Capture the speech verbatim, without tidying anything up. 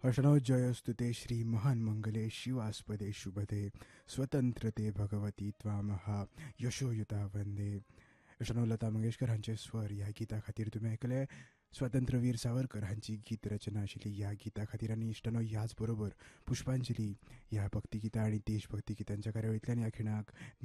अष्टनो जयस्तुते श्री महान मंगले शिवास्पदे शुभदे स्वतंत्रते भगवती त्वामहा यशोयुता वंदे. अष्टनो लता मंगेशकर हांचे स्वर ह्या गिता खातीर तुमी आयकले. स्वातंत्र्यवीर सावरकर हांची गीत रचना आशिल्ली ह्या गिता खातीर. आनी इश्टनो ह्याच बरोबर पुष्पांजली ह्या भक्ती गितां आनी देशभक्ती गितांच्या कार्यावळींतल्यान ह्या खिणाक